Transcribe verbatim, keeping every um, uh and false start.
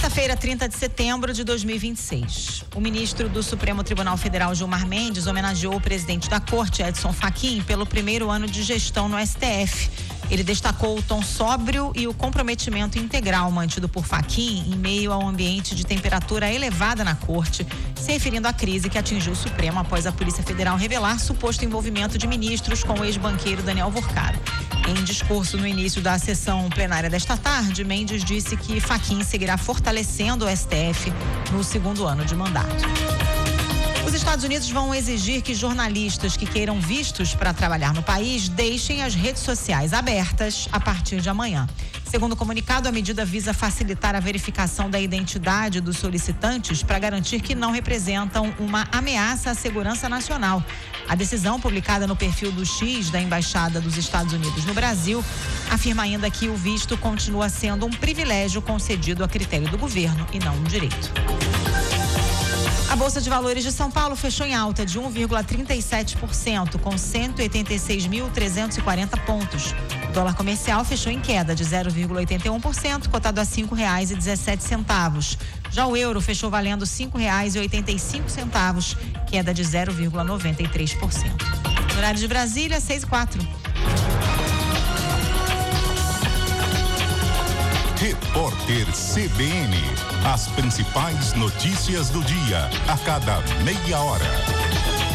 Quarta-feira, trinta de setembro de dois mil e vinte e seis. O ministro do Supremo Tribunal Federal, Gilmar Mendes, homenageou o presidente da Corte, Edson Fachin, pelo primeiro ano de gestão no S T F. Ele destacou o tom sóbrio e o comprometimento integral mantido por Fachin em meio ao ambiente de temperatura elevada na Corte, se referindo à crise que atingiu o Supremo após a Polícia Federal revelar suposto envolvimento de ministros com o ex-banqueiro Daniel Vorcado. Em discurso no início da sessão plenária desta tarde, Mendes disse que Fachin seguirá fortalecendo o S T F no segundo ano de mandato. Os Estados Unidos vão exigir que jornalistas que queiram vistos para trabalhar no país deixem as redes sociais abertas a partir de amanhã. Segundo o comunicado, a medida visa facilitar a verificação da identidade dos solicitantes para garantir que não representam uma ameaça à segurança nacional. A decisão, publicada no perfil do X da Embaixada dos Estados Unidos no Brasil, afirma ainda que o visto continua sendo um privilégio concedido a critério do governo e não um direito. A Bolsa de Valores de São Paulo fechou em alta de um vírgula trinta e sete por cento, com cento e oitenta e seis mil trezentos e quarenta pontos. O dólar comercial fechou em queda de zero vírgula oitenta e um por cento, cotado a cinco reais e dezessete centavos. Já o euro fechou valendo cinco reais e oitenta e cinco centavos, queda de zero vírgula noventa e três por cento. No horário de Brasília, seis e quatro. Repórter C B N. As principais notícias do dia, a cada meia hora.